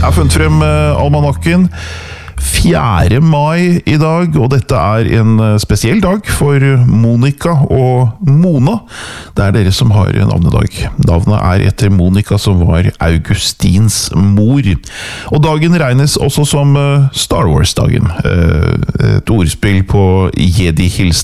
Jeg har funnet frem almanakken 4. mai I dag, og dette en spesiell dag for Monica og Mona. Det dere som har navnedag. Navnet etter Monica, som var Augustins mor. Og dagen regnes også som Star Wars-dagen. Et ordspill på Jedi-hilsen.